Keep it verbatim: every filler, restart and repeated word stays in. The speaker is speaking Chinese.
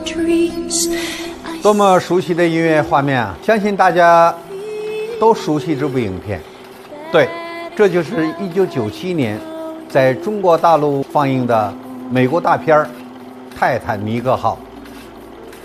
多么熟悉的音乐画面啊！相信大家都熟悉这部影片。对，这就是一九九七年在中国大陆放映的美国大片儿《泰坦尼克号》。